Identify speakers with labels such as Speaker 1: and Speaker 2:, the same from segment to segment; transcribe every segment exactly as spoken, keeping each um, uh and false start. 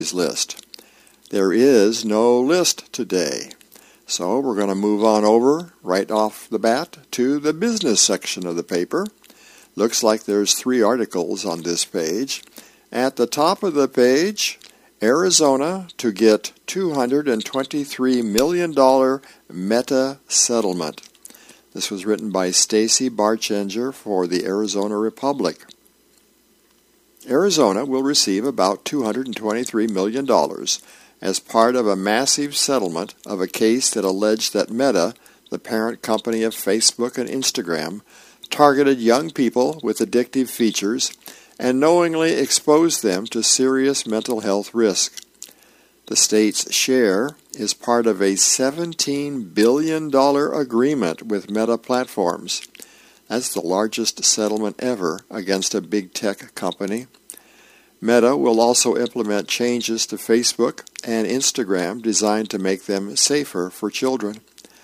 Speaker 1: list. There is no list today. So we're going to move on over right off the bat to the business section of the paper. Looks like there's three articles on this page. At the top of the page, Arizona to get two hundred twenty-three million dollars Meta settlement. This was written by Stacy Barchenger for the Arizona Republic. Arizona will receive about two hundred twenty-three million dollars as part of a massive settlement of a case that alleged that Meta, the parent company of Facebook and Instagram, targeted young people with addictive features and knowingly exposed them to serious mental health risk. The state's share is part of a seventeen billion dollars agreement with Meta Platforms. That's the largest settlement ever against a big tech company. Meta will also implement changes to Facebook and Instagram designed to make them safer for children.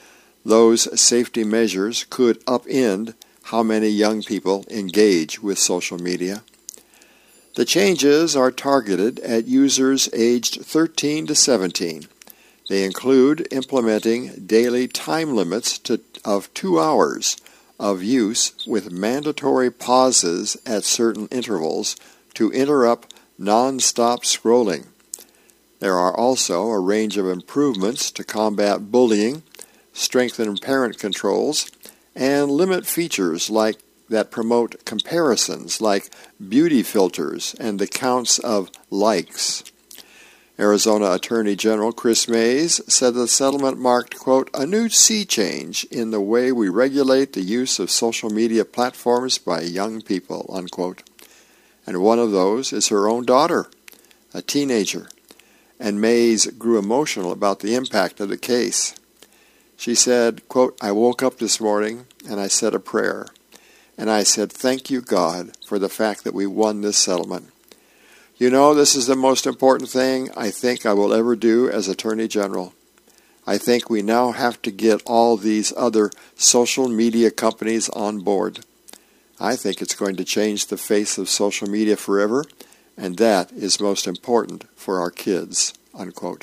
Speaker 1: Those safety measures could upend how many young people engage with social media. The changes are targeted at users aged thirteen to seventeen. They include implementing daily time limits to, of two hours of use with mandatory pauses at certain intervals to interrupt non-stop scrolling. There are also a range of improvements to combat bullying, strengthen parent controls, and limit features like that promote comparisons like beauty filters and the counts of likes. Arizona Attorney General Chris Mays said the settlement marked, quote, a new sea change in the way we regulate the use of social media platforms by young people, unquote. And one of those is her own daughter, a teenager. And Mays grew emotional about the impact of the case. She said, quote, I woke up this morning and I said a prayer. And I said, thank you, God, for the fact that we won this settlement. You know, this is the most important thing I think I will ever do as Attorney General. I think we now have to get all these other social media companies on board. I think it's going to change the face of social media forever, and that is most important for our kids, unquote.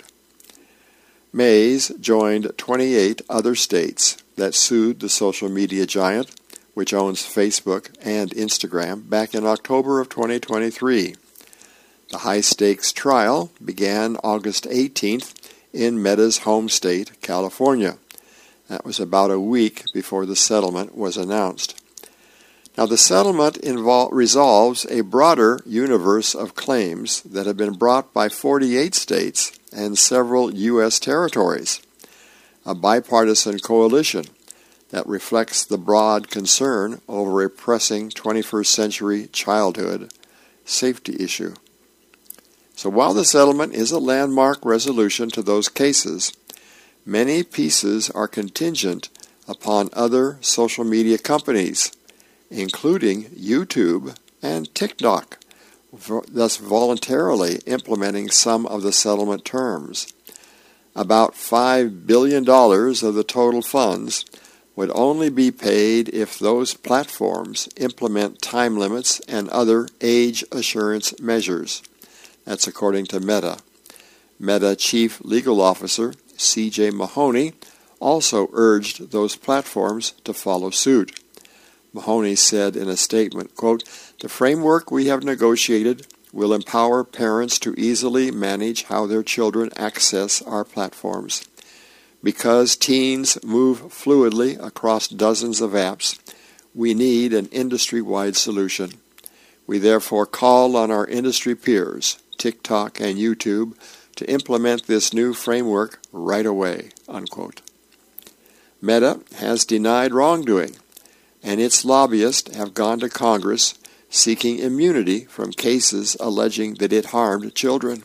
Speaker 1: Mays joined twenty-eight other states that sued the social media giant, which owns Facebook and Instagram, back in October of twenty twenty-three. The high-stakes trial began August eighteenth in Meta's home state, California. That was about a week before the settlement was announced. Now, the settlement invol- resolves a broader universe of claims that have been brought by forty-eight states and several U S territories, a bipartisan coalition that reflects the broad concern over a pressing twenty-first century childhood safety issue. So while the settlement is a landmark resolution to those cases, many pieces are contingent upon other social media companies, including YouTube and TikTok, thus voluntarily implementing some of the settlement terms. About five billion dollars of the total funds would only be paid if those platforms implement time limits and other age assurance measures. That's according to Meta. Meta Chief Legal Officer C J Mahoney also urged those platforms to follow suit. Mahoney said in a statement, quote, the framework we have negotiated will empower parents to easily manage how their children access our platforms. Because teens move fluidly across dozens of apps, we need an industry-wide solution. We therefore call on our industry peers, TikTok and YouTube, to implement this new framework right away, unquote. Meta has denied wrongdoing, and its lobbyists have gone to Congress seeking immunity from cases alleging that it harmed children.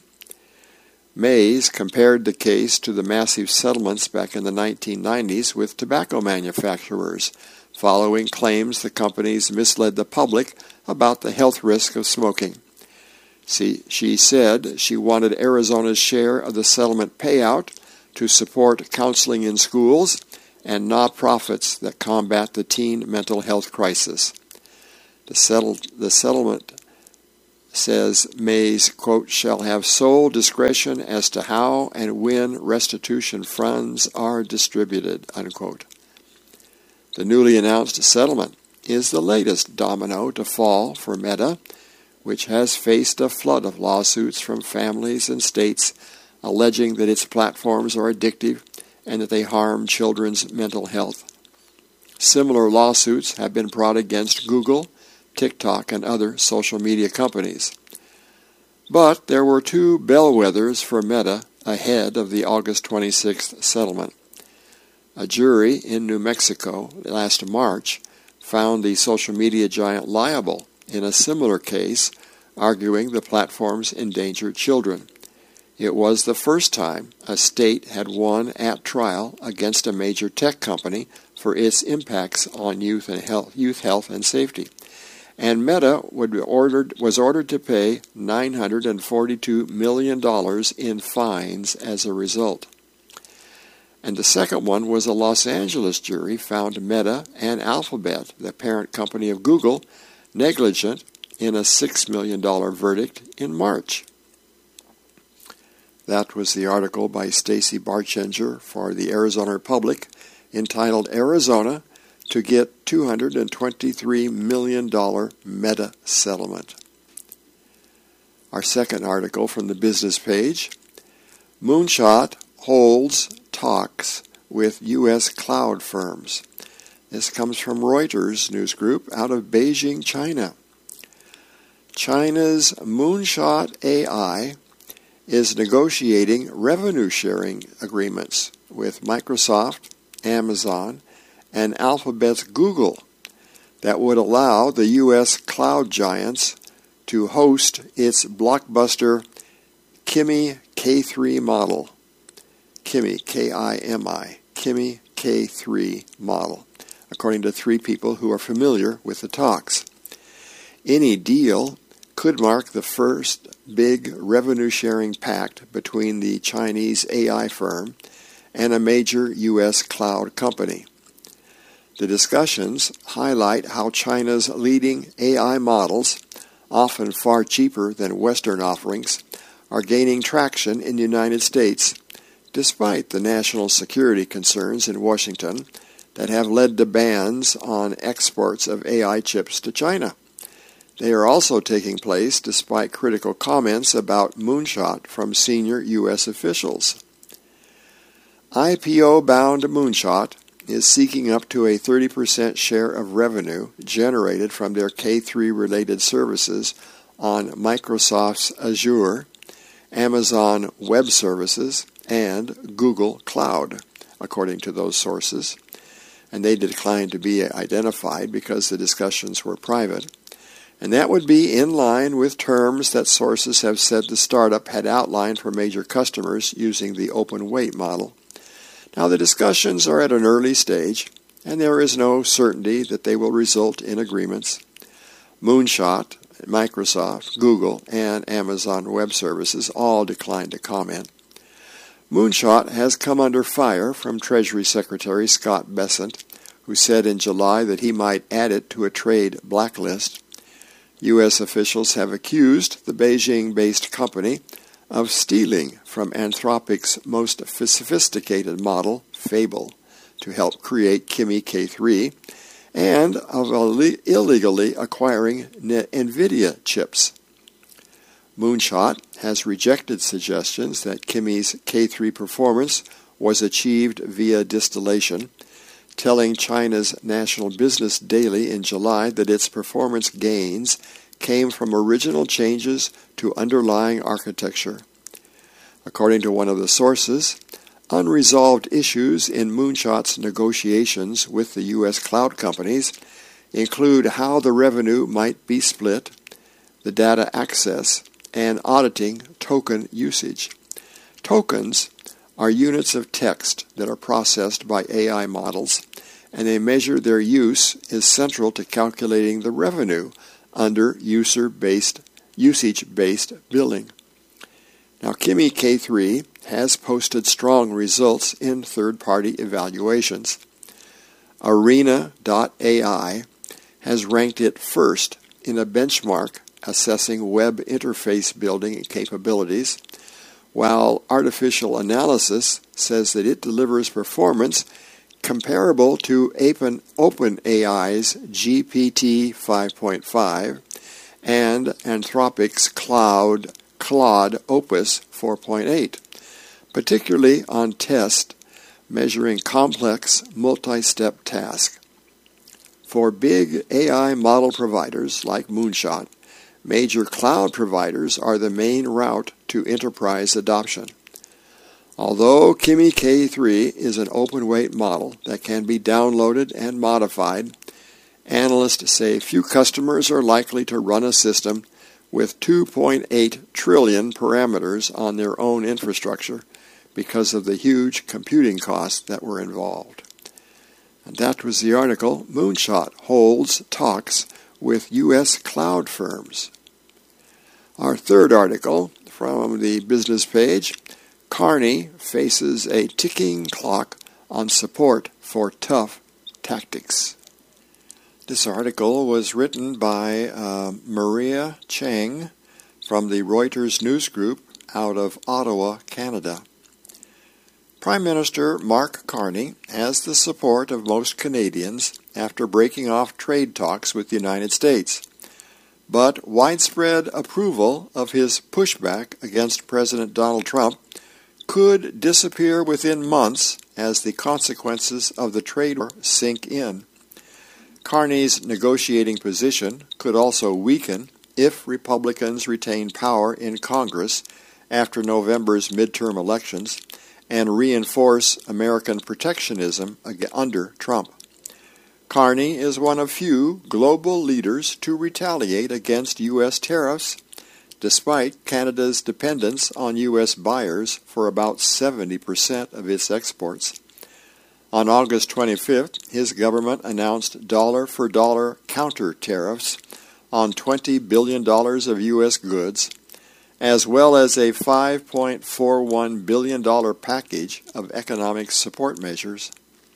Speaker 1: Mays compared the case to the massive settlements back in the nineteen nineties with tobacco manufacturers, following claims the companies misled the public about the health risk of smoking. See, she said she wanted Arizona's share of the settlement payout to support counseling in schools and nonprofits that combat the teen mental health crisis. The, settled, the settlement says Mays, quote, shall have sole discretion as to how and when restitution funds are distributed, unquote. The newly announced settlement is the latest domino to fall for Meta, which has faced a flood of lawsuits from families and states alleging that its platforms are addictive and that they harm children's mental health. Similar lawsuits have been brought against Google, TikTok, and other social media companies. But there were two bellwethers for Meta ahead of the August twenty-sixth settlement. A jury in New Mexico last March found the social media giant liable in a similar case, arguing the platforms endangered children. It was the first time a state had won at trial against a major tech company for its impacts on youth and health, youth health and safety. And Meta would be ordered, was ordered to pay nine hundred forty-two million dollars in fines as a result. And the second one was a Los Angeles jury found Meta and Alphabet, the parent company of Google, negligent in a six million dollars verdict in March. That was the article by Stacy Barchinger for the Arizona Republic, entitled Arizona to get two hundred twenty-three million dollars Meta settlement. Our second article from the business page, Moonshot holds talks with U S cloud firms. This comes from Reuters News Group out of Beijing, China. China's Moonshot A I is negotiating revenue-sharing agreements with Microsoft, Amazon, and Alphabet's Google that would allow the U S cloud giants to host its blockbuster Kimi K three model. Kimi, K I M I, Kimi K three model, according to three people who are familiar with the talks. Any deal could mark the first big revenue-sharing pact between the Chinese A I firm and a major U S cloud company. The discussions highlight how China's leading A I models, often far cheaper than Western offerings, are gaining traction in the United States, despite the national security concerns in Washington that have led to bans on exports of A I chips to China. They are also taking place despite critical comments about Moonshot from senior U S officials. I P O-bound Moonshot is seeking up to a thirty percent share of revenue generated from their K three related services on Microsoft's Azure, Amazon Web Services, and Google Cloud, according to those sources. And they declined to be identified because the discussions were private. And that would be in line with terms that sources have said the startup had outlined for major customers using the open weight model. Now, the discussions are at an early stage, and there is no certainty that they will result in agreements. Moonshot, Microsoft, Google, and Amazon Web Services all declined to comment. Moonshot has come under fire from Treasury Secretary Scott Bessent, who said in July that he might add it to a trade blacklist. U S officials have accused the Beijing-based company of stealing from Anthropic's most sophisticated model, Fable, to help create Kimi K three, and of illegally acquiring NVIDIA chips. Moonshot has rejected suggestions that Kimi's K three performance was achieved via distillation, telling China's National Business Daily in July that its performance gains came from original changes to underlying architecture. According to one of the sources, unresolved issues in Moonshot's negotiations with the U S cloud companies include how the revenue might be split, the data access, and auditing token usage. Tokens are units of text that are processed by A I models, and they measure their use is central to calculating the revenue under user-based, usage-based billing. Now, Kimi K three has posted strong results in third-party evaluations. Arena dot A I has ranked it first in a benchmark assessing web interface building capabilities, while artificial analysis says that it delivers performance comparable to OpenAI's G P T five point five and Anthropic's Cloud, Claude Opus four point eight, particularly on tests measuring complex multi-step tasks. For big A I model providers like Moonshot, major cloud providers are the main route to enterprise adoption. Although Kimi K three is an open-weight model that can be downloaded and modified, analysts say few customers are likely to run a system with two point eight trillion parameters on their own infrastructure because of the huge computing costs that were involved. And that was the article, Moonshot Holds Talks with U S Cloud Firms. Our third article from the business page, Carney faces a ticking clock on support for tough tactics. This article was written by uh, Maria Cheng from the Reuters News Group out of Ottawa, Canada. Prime Minister Mark Carney has the support of most Canadians after breaking off trade talks with the United States, but widespread approval of his pushback against President Donald Trump could disappear within months as the consequences of the trade war sink in. Carney's negotiating position could also weaken if Republicans retain power in Congress after November's midterm elections and reinforce American protectionism under Trump. Carney is one of few global leaders to retaliate against U S tariffs, despite Canada's dependence on U S buyers for about seventy percent of its exports. On August twenty-fifth, his government announced dollar-for-dollar counter tariffs on twenty billion dollars of U S goods, as well as a five point four one billion dollars package of economic support measures.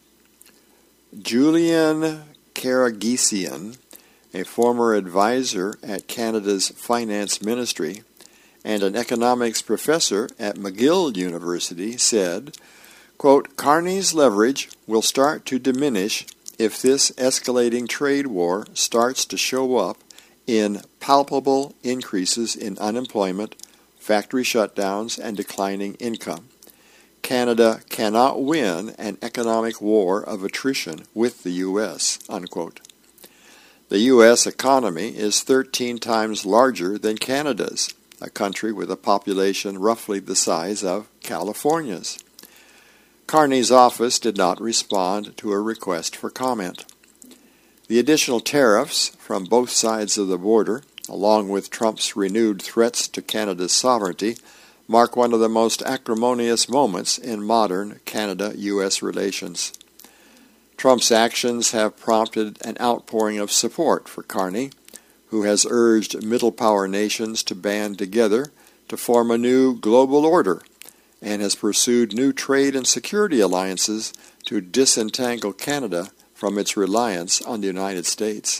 Speaker 1: Julian Karagissian, a former advisor at Canada's Finance Ministry and an economics professor at McGill University, said, quote, Carney's leverage will start to diminish if this escalating trade war starts to show up in palpable increases in unemployment, factory shutdowns, and declining income. Canada cannot win an economic war of attrition with the U S, unquote. The U S economy is thirteen times larger than Canada's, a country with a population roughly the size of California's. Carney's office did not respond to a request for comment. The additional tariffs from both sides of the border, along with Trump's renewed threats to Canada's sovereignty, mark one of the most acrimonious moments in modern Canada-U S relations. Trump's actions have prompted an outpouring of support for Carney, who has urged middle-power nations to band together to form a new global order and has pursued new trade and security alliances to disentangle Canada from its reliance on the United States.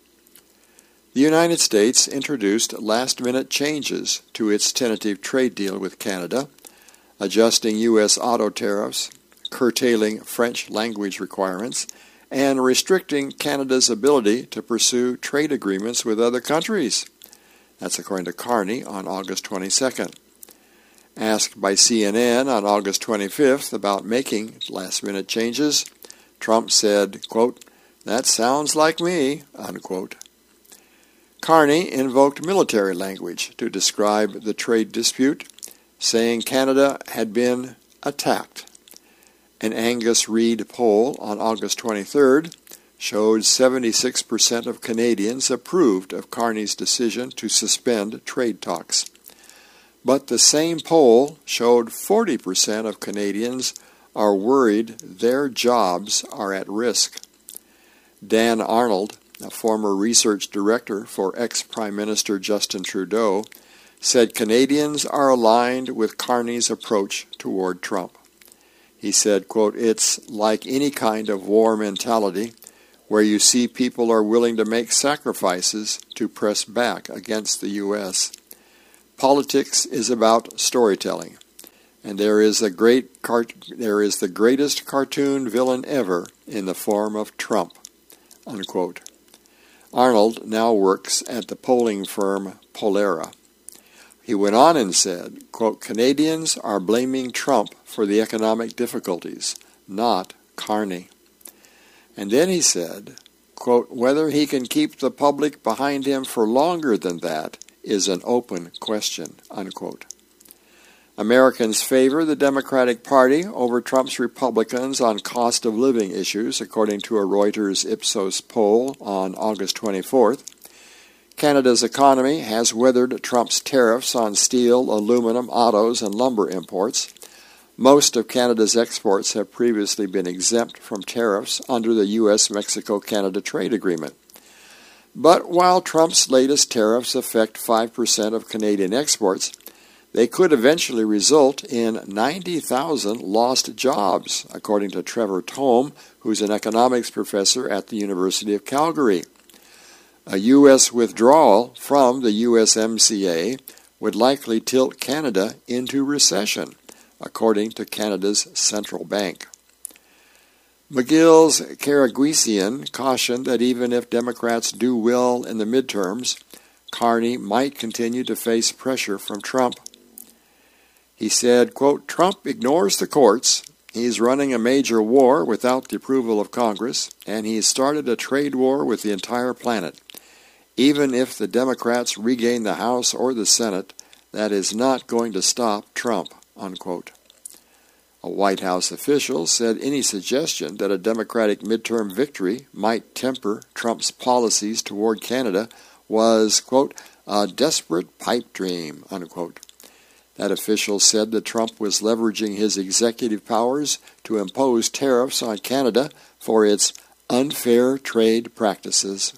Speaker 1: The United States introduced last-minute changes to its tentative trade deal with Canada, adjusting U S auto tariffs, curtailing French language requirements, and restricting Canada's ability to pursue trade agreements with other countries. That's according to Carney on August twenty-second. Asked by C N N on August twenty-fifth about making last-minute changes, Trump said, quote, that sounds like me, unquote. Carney invoked military language to describe the trade dispute, saying Canada had been attacked. An Angus Reid poll on August twenty-third showed seventy-six percent of Canadians approved of Carney's decision to suspend trade talks. But the same poll showed forty percent of Canadians are worried their jobs are at risk. Dan Arnold, a former research director for ex-Prime Minister Justin Trudeau, said Canadians are aligned with Carney's approach toward Trump. He said, quote, it's like any kind of war mentality. where you see people are willing to make sacrifices to press back against the U S. Politics is about storytelling, and there is a great cart- there is the greatest cartoon villain ever in the form of Trump, unquote. Arnold now works at the polling firm Pollara. He went on and said, quote, Canadians are blaming Trump for the economic difficulties, not Carney. And then he said, quote, whether he can keep the public behind him for longer than that is an open question, unquote. Americans favor the Democratic Party over Trump's Republicans on cost of living issues, according to a Reuters Ipsos poll on August twenty-fourth. Canada's economy has weathered Trump's tariffs on steel, aluminum, autos, and lumber imports. Most of Canada's exports have previously been exempt from tariffs under the U S Mexico Canada trade agreement. But while Trump's latest tariffs affect five percent of Canadian exports, they could eventually result in ninety thousand lost jobs, according to Trevor Tome, who's an economics professor at the University of Calgary. A U S withdrawal from the U S M C A would likely tilt Canada into recession, according to Canada's central bank. McGill's Karaguisian cautioned that even if Democrats do well in the midterms, Carney might continue to face pressure from Trump. He said, quote, Trump ignores the courts, he's running a major war without the approval of Congress, and he's started a trade war with the entire planet. Even if the Democrats regain the House or the Senate, that is not going to stop Trump, unquote. A White House official said any suggestion that a Democratic midterm victory might temper Trump's policies toward Canada was, quote, a desperate pipe dream, unquote. That official said that Trump was leveraging his executive powers to impose tariffs on Canada for its unfair trade practices.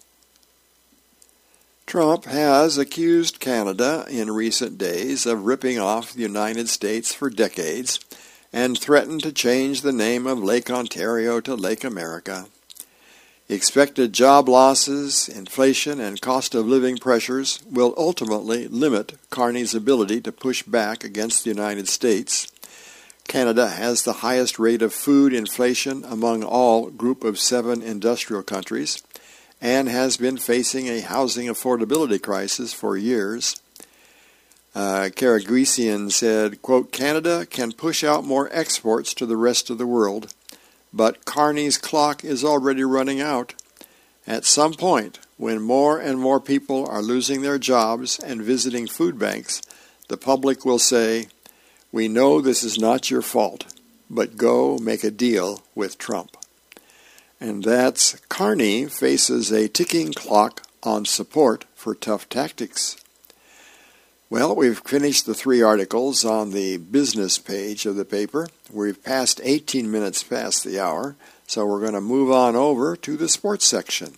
Speaker 1: Trump has accused Canada in recent days of ripping off the United States for decades and threatened to change the name of Lake Ontario to Lake America. Expected job losses, inflation, and cost of living pressures will ultimately limit Carney's ability to push back against the United States. Canada has the highest rate of food inflation among all Group of Seven industrial countries and has been facing a housing affordability crisis for years. Uh, Karaguisian said, quote, Canada can push out more exports to the rest of the world, but Carney's clock is already running out. At some point, when more and more people are losing their jobs and visiting food banks, the public will say, we know this is not your fault, but go make a deal with Trump. And that's Carney faces a ticking clock on support for tough tactics. Well, we've finished the three articles on the business page of the paper. We've passed eighteen minutes past the hour, so we're going to move on over to the sports section.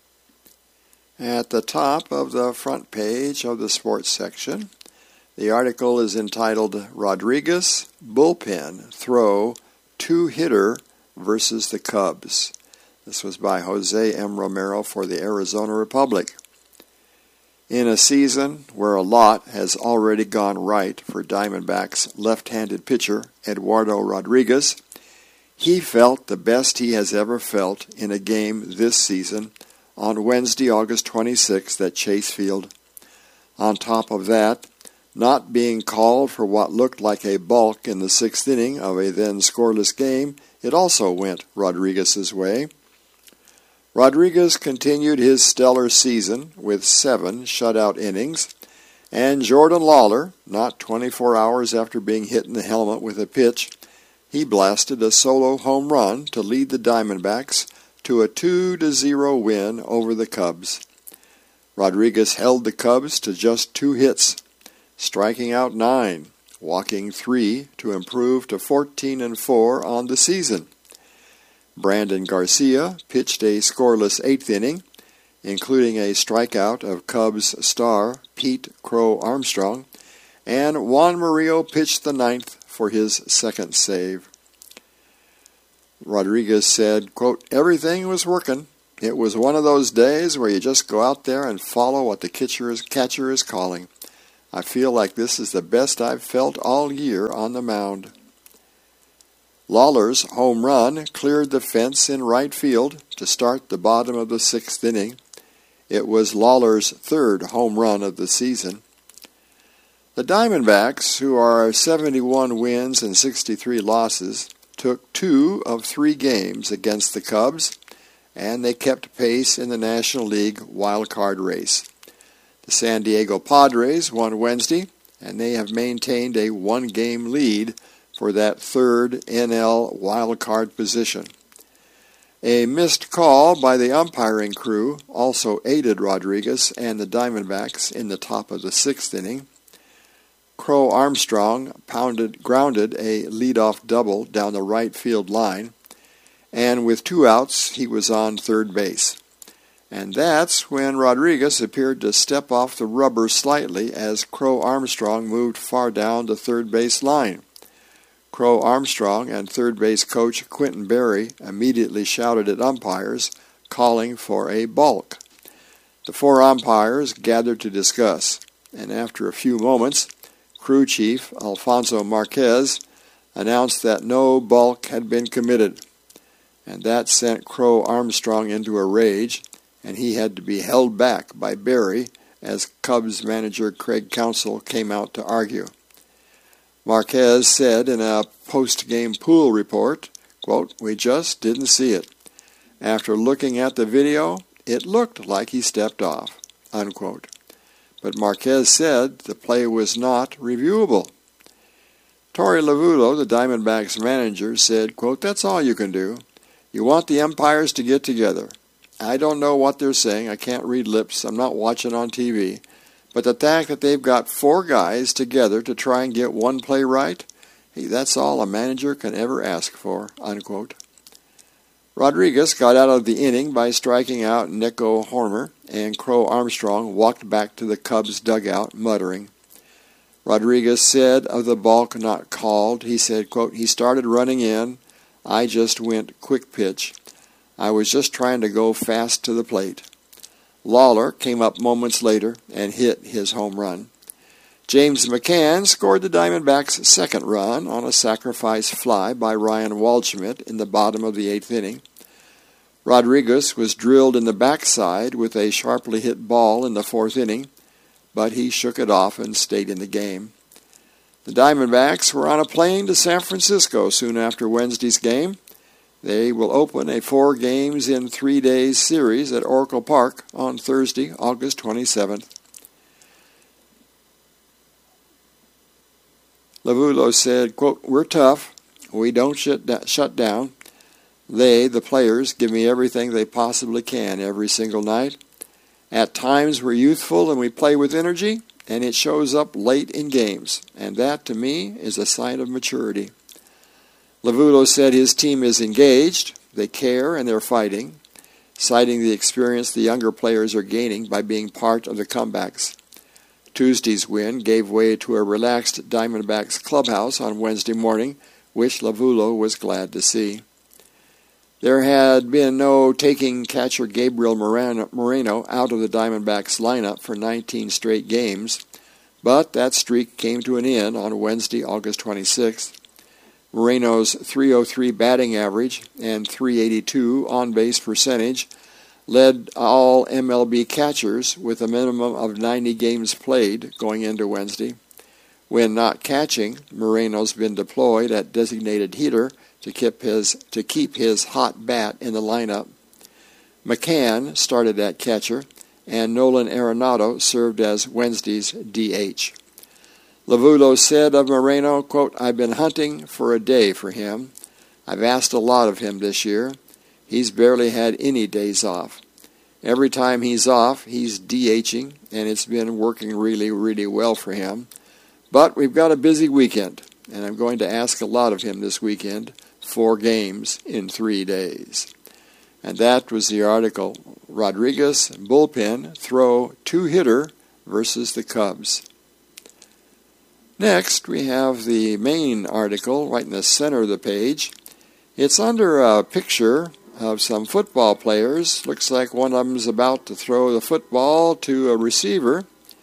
Speaker 1: At the top of the front page of the sports section, the article is entitled Rodriguez Bullpen Throw Two-Hitter versus the Cubs. This was by Jose M. Romero for the Arizona Republic. In a season where a lot has already gone right for Diamondbacks' left-handed pitcher, Eduardo Rodriguez, he felt the best he has ever felt in a game this season on Wednesday, August twenty-sixth at Chase Field. On top of that, not being called for what looked like a balk in the sixth inning of a then scoreless game, it also went Rodriguez's way. Rodriguez continued his stellar season with seven shutout innings, and Jordan Lawler, not twenty-four hours after being hit in the helmet with a pitch, he blasted a solo home run to lead the Diamondbacks to a two to zero win over the Cubs. Rodriguez held the Cubs to just two hits, striking out nine, walking three to improve to fourteen and four on the season. Brandon Garcia pitched a scoreless eighth inning, including a strikeout of Cubs star Pete Crow Armstrong, and Juan Murillo pitched the ninth for his second save. Rodriguez said, quote, everything was working. It was one of those days where you just go out there and follow what the catcher is, catcher is calling. I feel like this is the best I've felt all year on the mound. Lawler's home run cleared the fence in right field to start the bottom of the sixth inning. It was Lawler's third home run of the season. The Diamondbacks, who are seventy-one wins and sixty-three losses, took two of three games against the Cubs, and they kept pace in the National League wild card race. The San Diego Padres won Wednesday, and they have maintained a one-game lead for that third N L wild card position. A missed call by the umpiring crew also aided Rodriguez and the Diamondbacks in the top of the sixth inning. Crow Armstrong pounded, grounded a leadoff double down the right field line, and with two outs, he was on third base. And that's when Rodriguez appeared to step off the rubber slightly as Crow Armstrong moved far down the third base line. Crow Armstrong and third base coach Quentin Berry immediately shouted at umpires, calling for a balk. The four umpires gathered to discuss, and after a few moments, crew chief Alfonso Marquez announced that no balk had been committed, and that sent Crow Armstrong into a rage, and he had to be held back by Berry as Cubs manager Craig Counsell came out to argue. Marquez said in a post-game pool report, quote, we just didn't see it. After looking at the video, it looked like he stepped off, unquote. But Marquez said the play was not reviewable. Torey Lovullo, the Diamondbacks manager, said, quote, that's all you can do. You want the umpires to get together. I don't know what they're saying. I can't read lips. I'm not watching on T V. But the fact that they've got four guys together to try and get one play right, hey, that's all a manager can ever ask for, unquote. Rodriguez got out of the inning by striking out Nico Horner, and Crow Armstrong walked back to the Cubs dugout, muttering. Rodriguez said of the balk not called, he said, quote, he started running in. I just went quick pitch. I was just trying to go fast to the plate. Lawler came up moments later and hit his home run. James McCann scored the Diamondbacks' second run on a sacrifice fly by Ryan Waldschmidt in the bottom of the eighth inning. Rodriguez was drilled in the backside with a sharply hit ball in the fourth inning, but he shook it off and stayed in the game. The Diamondbacks were on a plane to San Francisco soon after Wednesday's game. They will open a four games in three days series at Oracle Park on Thursday, August twenty-seventh. Lovullo said, quote, we're tough. We don't shut, da- shut down. They, the players, give me everything they possibly can every single night. At times we're youthful and we play with energy, and it shows up late in games. And that, to me, is a sign of maturity. Lovullo said his team is engaged, they care, and they're fighting, citing the experience the younger players are gaining by being part of the comebacks. Tuesday's win gave way to a relaxed Diamondbacks clubhouse on Wednesday morning, which Lovullo was glad to see. There had been no taking catcher Gabriel Moreno out of the Diamondbacks lineup for nineteen straight games, but that streak came to an end on Wednesday, August twenty-sixth. Moreno's three oh three batting average and three eighty-two on-base percentage led all M L B catchers with a minimum of ninety games played going into Wednesday. When not catching, Moreno's been deployed at designated hitter to keep his, to keep his hot bat in the lineup. McCann started at catcher, and Nolan Arenado served as Wednesday's D H. Lovullo said of Moreno, quote, I've been hunting for a day for him. I've asked a lot of him this year. He's barely had any days off. Every time he's off, he's DHing, and it's been working really, really well for him. But we've got a busy weekend, and I'm going to ask a lot of him this weekend, four games in three days. And that was the article, Rodriguez bullpen throw two-hitter versus the Cubs. Next, we have the main article right in the center of the page. It's under a picture of some football players. Looks like one of them is about to throw the football to a receiver.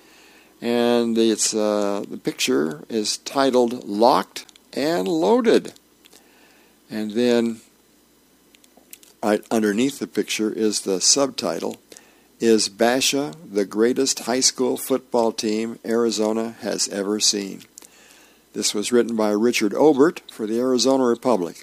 Speaker 1: And it's uh, the picture is titled Locked and Loaded. And then right underneath the picture is the subtitle, Is Basha the greatest high school football team Arizona has ever seen? This was written by Richard Obert for the Arizona Republic.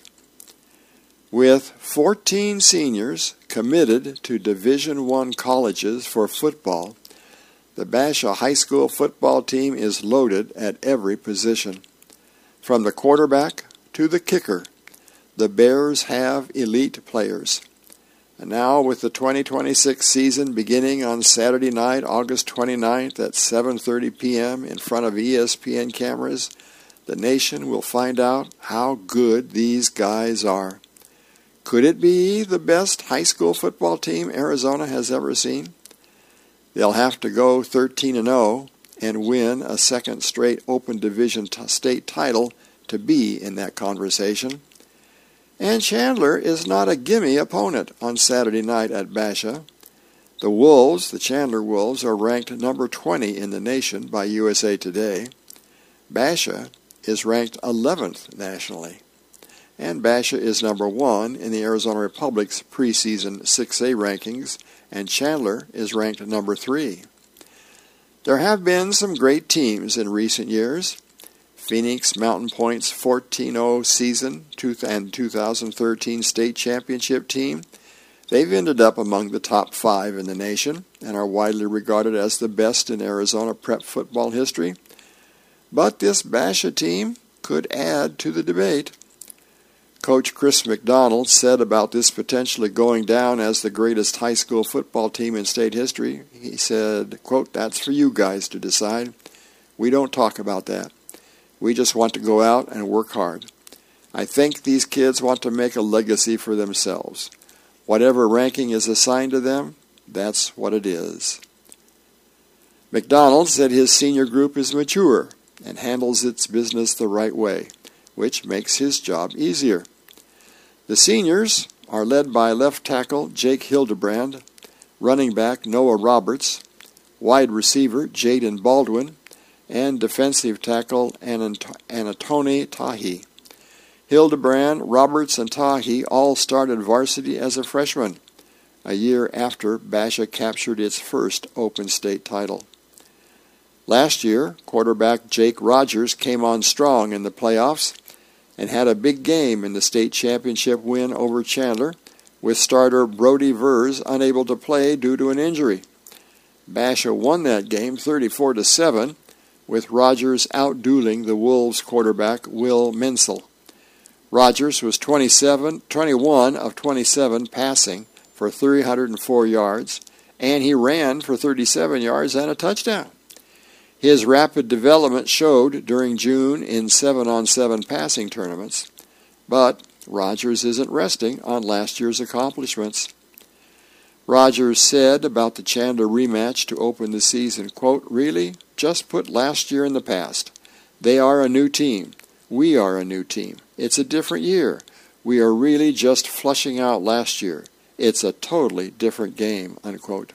Speaker 1: With fourteen seniors committed to Division One colleges for football, the Basha High School football team is loaded at every position. From the quarterback to the kicker, the Bears have elite players. And now, with the twenty twenty-six season beginning on Saturday night, August twenty-ninth at seven thirty p.m. in front of E S P N cameras, the nation will find out how good these guys are. Could it be the best high school football team Arizona has ever seen? They'll have to go thirteen and oh and win a second straight Open Division t- state title to be in that conversation. And Chandler is not a gimme opponent on Saturday night at Basha. The Wolves, the Chandler Wolves, are ranked number twenty in the nation by U S A Today. Basha is ranked eleventh nationally. And Basha is number one in the Arizona Republic's preseason six A rankings, and Chandler is ranked number three. There have been some great teams in recent years. Phoenix Mountain Point's fourteen oh season and two thousand thirteen state championship team, they've ended up among the top five in the nation and are widely regarded as the best in Arizona prep football history. But this Basha team could add to the debate. Coach Chris McDonald said about this potentially going down as the greatest high school football team in state history, he said, quote, "That's for you guys to decide. We don't talk about that. We just want to go out and work hard. I think these kids want to make a legacy for themselves. Whatever ranking is assigned to them, that's what it is." McDonald said his senior group is mature and handles its business the right way, which makes his job easier. The seniors are led by left tackle Jake Hildebrand, running back Noah Roberts, wide receiver Jaden Baldwin, and defensive tackle Anatoni Tahi. Hildebrand, Roberts, and Tahi all started varsity as a freshman, a year after Basha captured its first Open State title. Last year, quarterback Jake Rogers came on strong in the playoffs and had a big game in the state championship win over Chandler, with starter Brody Vers unable to play due to an injury. Basha won that game thirty-four to seven, with Rogers outdueling the Wolves quarterback Will Menzel. Rogers was twenty-seven, twenty-one of twenty-seven passing for three hundred four yards, and he ran for thirty-seven yards and a touchdown. His rapid development showed during June in seven-on-seven passing tournaments, but Rogers isn't resting on last year's accomplishments. Rogers said about the Chandler rematch to open the season, quote, "Really, just put last year in the past. They are a new team. We are a new team. It's a different year. We are really just flushing out last year. It's a totally different game," unquote.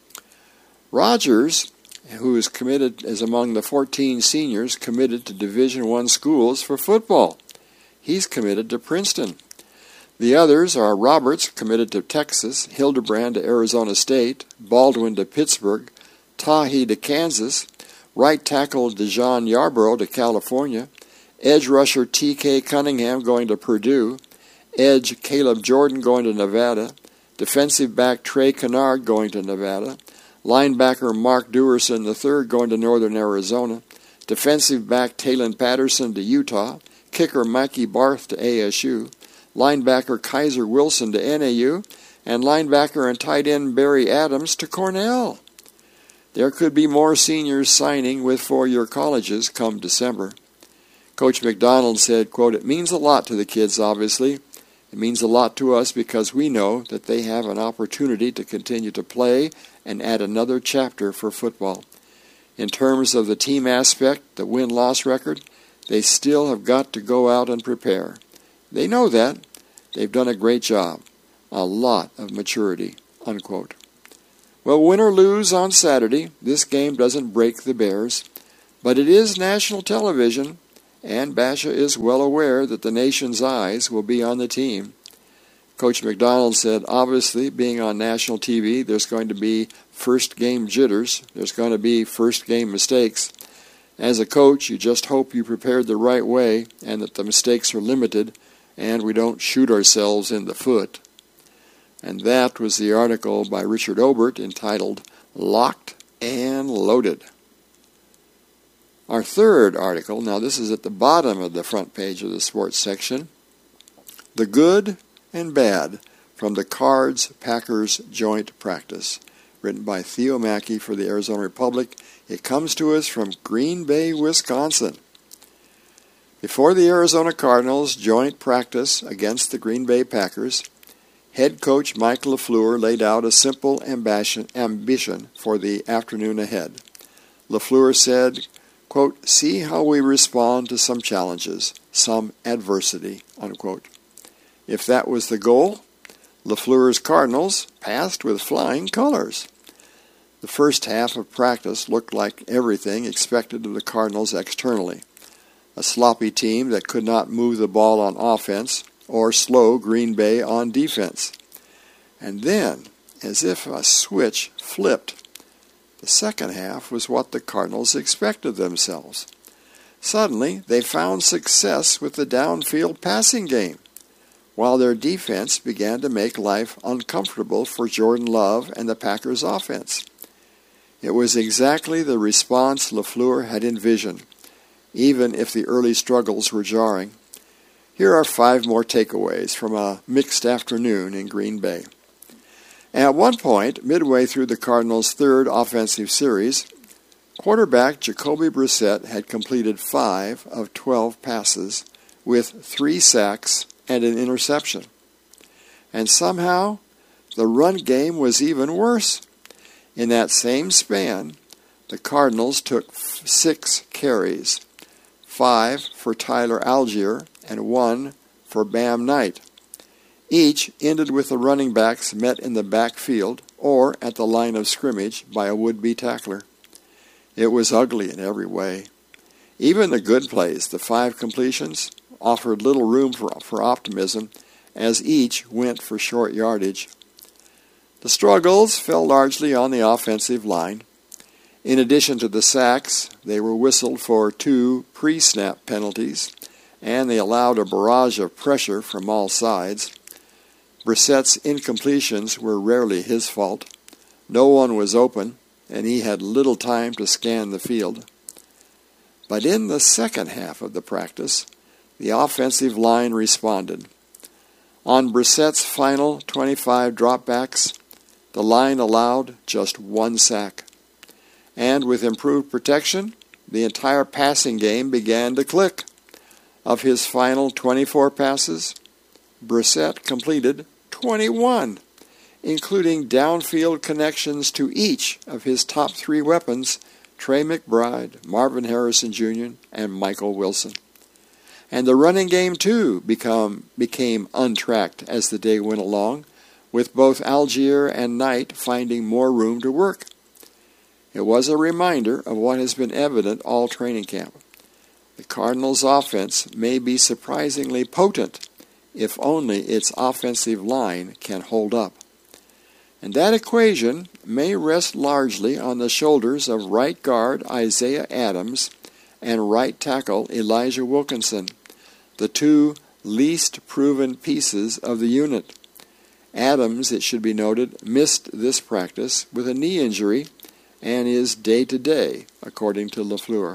Speaker 1: Rogers, who is committed as among the fourteen seniors committed to Division One schools for football. He's committed to Princeton. The others are Roberts, committed to Texas, Hildebrand to Arizona State, Baldwin to Pittsburgh, Tahi to Kansas, right tackle DeJohn Yarborough to California, edge rusher T K Cunningham going to Purdue, edge Caleb Jordan going to Nevada, defensive back Trey Kennard going to Nevada, linebacker Mark Dewerson the third going to Northern Arizona, defensive back Talon Patterson to Utah, kicker Mikey Barth to A S U, linebacker Kaiser Wilson to N A U, and linebacker and tight end Barry Adams to Cornell. There could be more seniors signing with four-year colleges come December. Coach McDonald said, quote, "It means a lot to the kids, obviously. It means a lot to us because we know that they have an opportunity to continue to play and add another chapter for football. In terms of the team aspect, the win-loss record, they still have got to go out and prepare. They know that. They've done a great job. A lot of maturity," unquote. Well, win or lose on Saturday, this game doesn't break the Bears, but it is national television, and Basha is well aware that the nation's eyes will be on the team. Coach McDonald said, obviously, being on national T V, there's going to be first-game jitters. There's going to be first-game mistakes. As a coach, you just hope you prepared the right way and that the mistakes are limited and we don't shoot ourselves in the foot. And that was the article by Richard Obert entitled, Locked and Loaded. Our third article, now this is at the bottom of the front page of the sports section, The Good and Bad from the Cards-Packers Joint Practice, written by Theo Mackey for the Arizona Republic. It comes to us from Green Bay, Wisconsin. Before the Arizona Cardinals' joint practice against the Green Bay Packers, head coach Mike LaFleur laid out a simple ambition for the afternoon ahead. LaFleur said, quote, "See how we respond to some challenges, some adversity," unquote. If that was the goal, LaFleur's Cardinals passed with flying colors. The first half of practice looked like everything expected of the Cardinals externally. A sloppy team that could not move the ball on offense or slow Green Bay on defense. And then, as if a switch flipped, the second half was what the Cardinals expected of themselves. Suddenly, they found success with the downfield passing game, while their defense began to make life uncomfortable for Jordan Love and the Packers' offense. It was exactly the response LaFleur had envisioned, even if the early struggles were jarring. Here are five more takeaways from a mixed afternoon in Green Bay. At one point, midway through the Cardinals' third offensive series, quarterback Jacoby Brissett had completed five of twelve passes with three sacks and an interception. And somehow, the run game was even worse. In that same span, the Cardinals took six carries, five for Tyler Algier and one for Bam Knight. Each ended with the running backs met in the backfield or at the line of scrimmage by a would-be tackler. It was ugly in every way. Even the good plays, the five completions, offered little room for, for optimism as each went for short yardage. The struggles fell largely on the offensive line. In addition to the sacks, they were whistled for two pre-snap penalties, and they allowed a barrage of pressure from all sides. Brissett's incompletions were rarely his fault. No one was open, and he had little time to scan the field. But in the second half of the practice, the offensive line responded. On Brissett's final twenty-five dropbacks, the line allowed just one sack. And with improved protection, the entire passing game began to click. Of his final twenty-four passes, Brissett completed twenty-one, including downfield connections to each of his top three weapons, Trey McBride, Marvin Harrison Junior, and Michael Wilson. And the running game, too, become, became untracked as the day went along, with both Algier and Knight finding more room to work. It was a reminder of what has been evident all training camp. The Cardinals' offense may be surprisingly potent if only its offensive line can hold up. And that equation may rest largely on the shoulders of right guard Isaiah Adams and right tackle Elijah Wilkinson, the two least proven pieces of the unit. Adams, it should be noted, missed this practice with a knee injury and is day-to-day, according to LaFleur.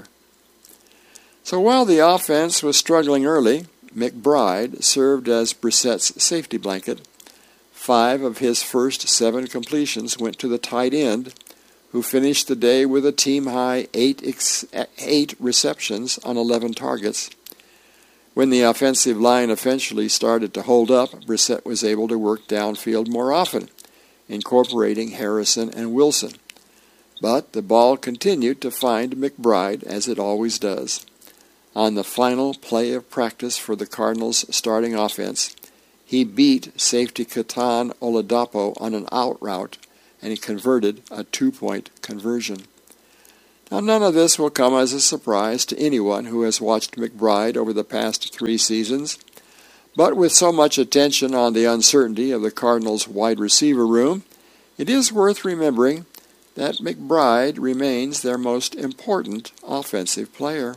Speaker 1: So while the offense was struggling early, McBride served as Brissett's safety blanket. Five of his first seven completions went to the tight end, who finished the day with a team-high eight, ex- eight receptions on eleven targets. When the offensive line eventually started to hold up, Brissett was able to work downfield more often, incorporating Harrison and Wilson. But the ball continued to find McBride, as it always does. On the final play of practice for the Cardinals' starting offense, He beat safety Katan Oladapo on an out route, and he converted a two-point conversion. Now, none of this will come as a surprise to anyone who has watched McBride over the past three seasons, but with so much attention on the uncertainty of the Cardinals' wide receiver room, it is worth remembering that McBride remains their most important offensive player.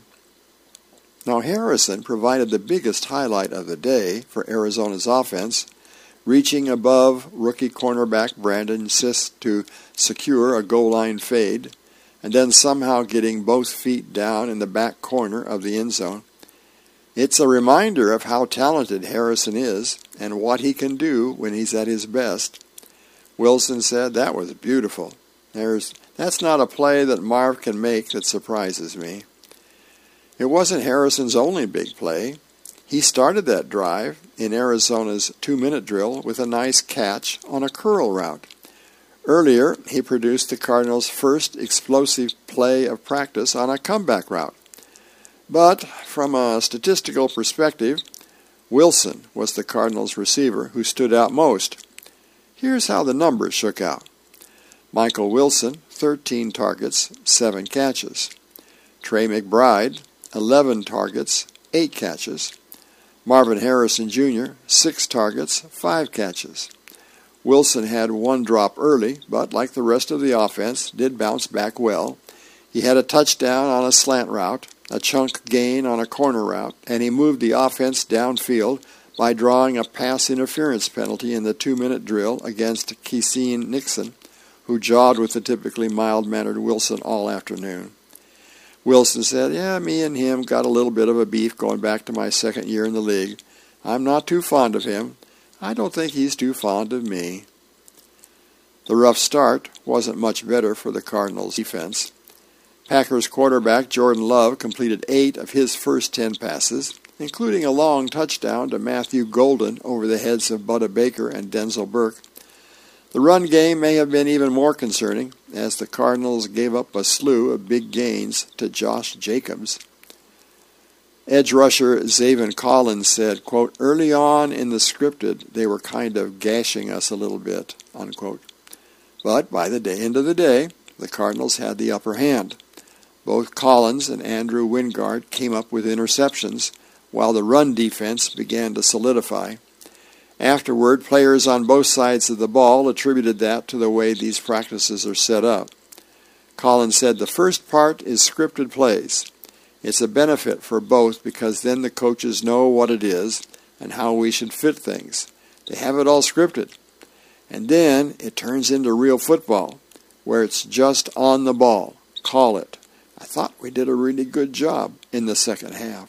Speaker 1: Now, Harrison provided the biggest highlight of the day for Arizona's offense, reaching above rookie cornerback Brandon Sisk to secure a goal line fade, and then somehow getting both feet down in the back corner of the end zone. It's a reminder of how talented Harrison is and what he can do when he's at his best. Wilson said, "That was beautiful. There's, that's not a play that Marv can make that surprises me." It wasn't Harrison's only big play. He started that drive in Arizona's two-minute drill with a nice catch on a curl route. Earlier, he produced the Cardinals' first explosive play of practice on a comeback route. But from a statistical perspective, Wilson was the Cardinals' receiver who stood out most. Here's how the numbers shook out. Michael Wilson, thirteen targets, seven catches. Trey McBride, eleven targets, eight catches. Marvin Harrison Junior, six targets, five catches. Wilson had one drop early, but like the rest of the offense, did bounce back well. He had a touchdown on a slant route, a chunk gain on a corner route, and he moved the offense downfield by drawing a pass interference penalty in the two-minute drill against Keeseen Nixon, who jawed with the typically mild-mannered Wilson all afternoon. Wilson said, "Yeah, me and him got a little bit of a beef going back to my second year in the league. I'm not too fond of him. I don't think he's too fond of me." The rough start wasn't much better for the Cardinals' defense. Packers quarterback Jordan Love completed eight of his first ten passes, including a long touchdown to Matthew Golden over the heads of Budda Baker and Denzel Burke. The run game may have been even more concerning, as the Cardinals gave up a slew of big gains to Josh Jacobs. Edge rusher Zaven Collins said, quote, "Early on in the scripted, they were kind of gashing us a little bit," unquote. But by the day, end of the day, the Cardinals had the upper hand. Both Collins and Andrew Wingard came up with interceptions, while the run defense began to solidify. Afterward, players on both sides of the ball attributed that to the way these practices are set up. Collins said, "The first part is scripted plays. It's a benefit for both because then the coaches know what it is and how we should fit things. They have it all scripted. And then it turns into real football, where it's just on the ball. Call it. I thought we did a really good job in the second half."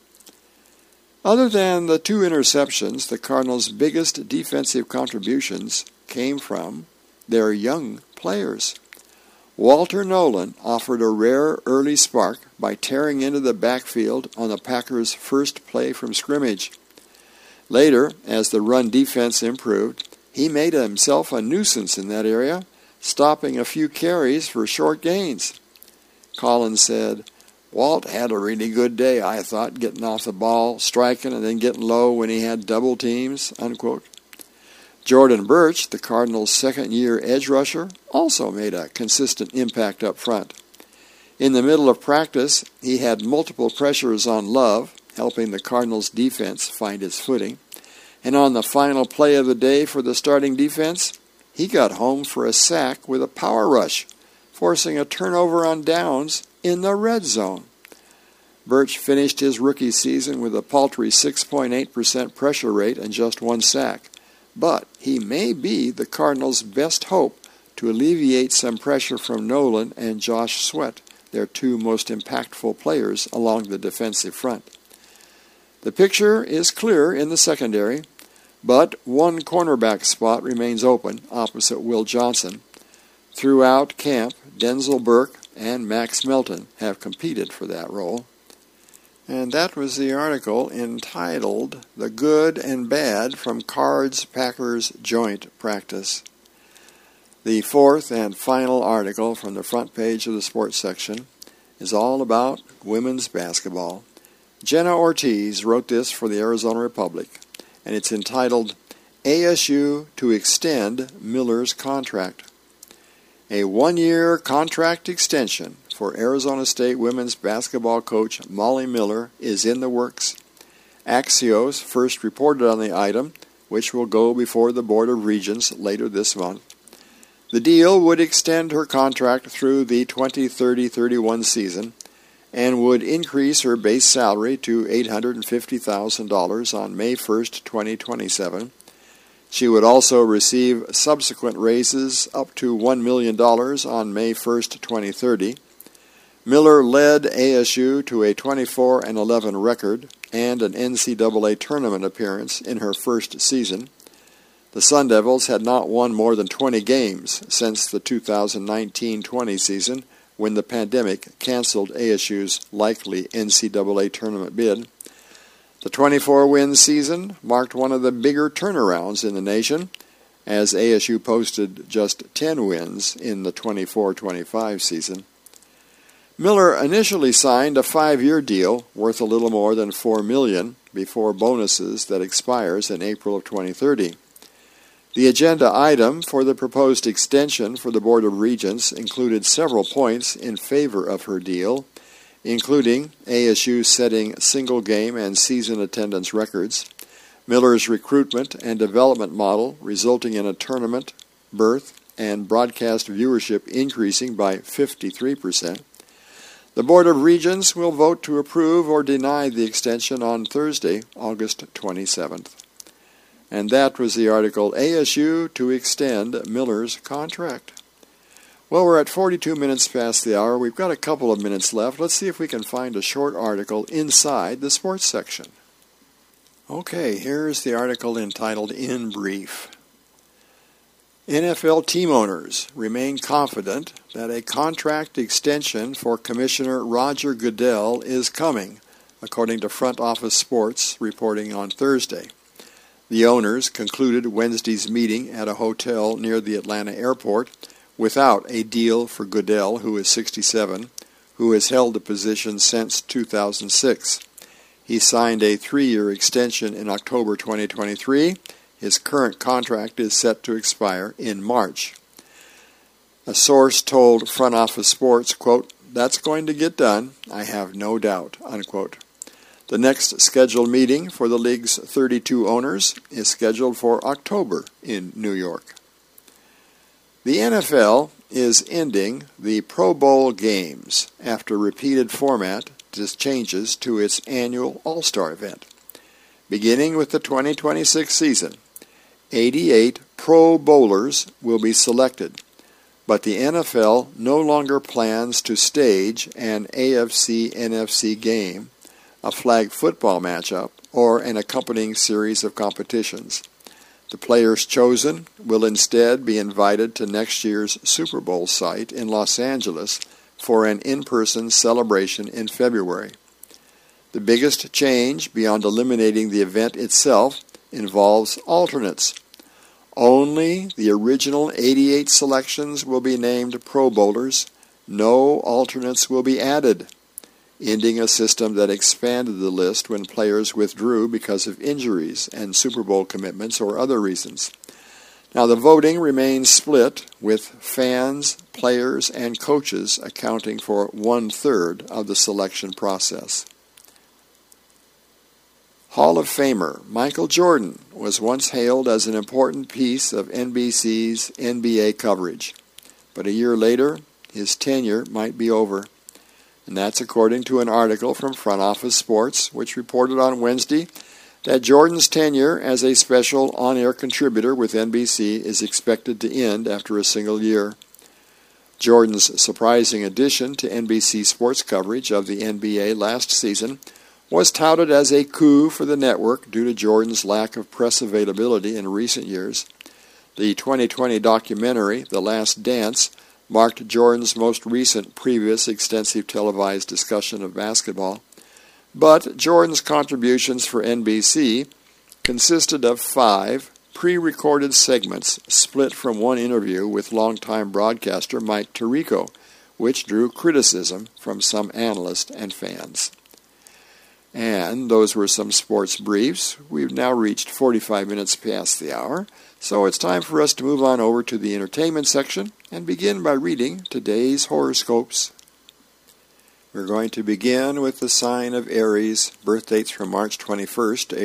Speaker 1: Other than the two interceptions, the Cardinals' biggest defensive contributions came from their young players. Walter Nolan offered a rare early spark by tearing into the backfield on the Packers' first play from scrimmage. Later, as the run defense improved, he made himself a nuisance in that area, stopping a few carries for short gains. Collins said, "Walt had a really good day, I thought, getting off the ball, striking, and then getting low when he had double teams," unquote. Jordan Burch, the Cardinals' second-year edge rusher, also made a consistent impact up front. In the middle of practice, he had multiple pressures on Love, helping the Cardinals' defense find its footing. And on the final play of the day for the starting defense, he got home for a sack with a power rush, forcing a turnover on downs in the red zone. Burch finished his rookie season with a paltry six point eight percent pressure rate and just one sack, but he may be the Cardinals' best hope to alleviate some pressure from Nolan and Josh Sweat, their two most impactful players along the defensive front. The picture is clear in the secondary, but one cornerback spot remains open opposite Will Johnson. Throughout camp, Denzel Burke and Max Melton have competed for that role. And that was the article entitled "The Good and Bad from Cards-Packers Joint Practice." The fourth and final article from the front page of the sports section is all about women's basketball. Jenna Ortiz wrote this for the Arizona Republic, and it's entitled A S U to Extend Miller's Contract. A one-year contract extension for Arizona State women's basketball coach Molly Miller is in the works. Axios first reported on the item, which will go before the Board of Regents later this month. The deal would extend her contract through the twenty thirty thirty-one season and would increase her base salary to eight hundred fifty thousand dollars on May first, twenty twenty-seven. She would also receive subsequent raises up to one million dollars on May first, twenty thirty. Miller led A S U to a twenty-four and eleven record and an N C double A tournament appearance in her first season. The Sun Devils had not won more than twenty games since the two thousand nineteen twenty season, when the pandemic canceled A S U's likely N C double A tournament bid. The twenty-four win season marked one of the bigger turnarounds in the nation, as A S U posted just ten wins in the twenty-four twenty-five season. Miller initially signed a five-year deal worth a little more than four million dollars before bonuses that expires in April of twenty thirty. The agenda item for the proposed extension for the Board of Regents included several points in favor of her deal, including A S U setting single-game and season attendance records, Miller's recruitment and development model resulting in a tournament, berth, and broadcast viewership increasing by fifty-three percent. The Board of Regents will vote to approve or deny the extension on Thursday, August twenty-seventh. And that was the article, A S U to Extend Miller's Contract. Well, we're at forty-two minutes past the hour. We've got a couple of minutes left. Let's see if we can find a short article inside the sports section. Okay, here's the article entitled In Brief. N F L team owners remain confident that a contract extension for Commissioner Roger Goodell is coming, according to Front Office Sports reporting on Thursday. The owners concluded Wednesday's meeting at a hotel near the Atlanta airport without a deal for Goodell, who is sixty-seven, who has held the position since two thousand six. He signed a three-year extension in October twenty twenty-three. His current contract is set to expire in March. A source told Front Office Sports, quote, "That's going to get done, I have no doubt," unquote. The next scheduled meeting for the league's thirty-two owners is scheduled for October in New York. The N F L is ending the Pro Bowl games after repeated format changes to its annual All-Star event. Beginning with the twenty twenty-six season, eighty-eight Pro Bowlers will be selected, but the N F L no longer plans to stage an A F C N F C game, a flag football matchup, or an accompanying series of competitions. The players chosen will instead be invited to next year's Super Bowl site in Los Angeles for an in-person celebration in February. The biggest change, beyond eliminating the event itself, involves alternates. Only the original eighty-eight selections will be named Pro Bowlers. No alternates will be added, ending a system that expanded the list when players withdrew because of injuries and Super Bowl commitments or other reasons. Now, the voting remains split, with fans, players, and coaches accounting for one-third of the selection process. Hall of Famer Michael Jordan was once hailed as an important piece of N B C's N B A coverage, but a year later, his tenure might be over. And that's according to an article from Front Office Sports, which reported on Wednesday that Jordan's tenure as a special on-air contributor with N B C is expected to end after a single year. Jordan's surprising addition to N B C sports coverage of the N B A last season was touted as a coup for the network due to Jordan's lack of press availability in recent years. The twenty twenty documentary, The Last Dance, marked Jordan's most recent previous extensive televised discussion of basketball. But Jordan's contributions for N B C consisted of five pre-recorded segments split from one interview with longtime broadcaster Mike Tirico, which drew criticism from some analysts and fans. And those were some sports briefs. We've now reached forty-five minutes past the hour, so it's time for us to move on over to the entertainment section and begin by reading today's horoscopes. We're going to begin with the sign of Aries, birth dates from March twenty-first to